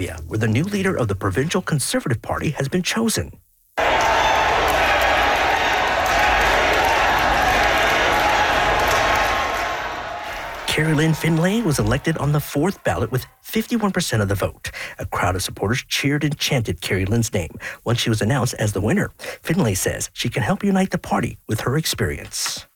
Columbia, where the new leader of the Provincial Conservative Party has been chosen. Carrie Lynn Finlay was elected on the fourth ballot with 51% of the vote. A crowd of supporters cheered and chanted Carrie Lynn's name once she was announced as the winner. Finlay says she can help unite the party with her experience.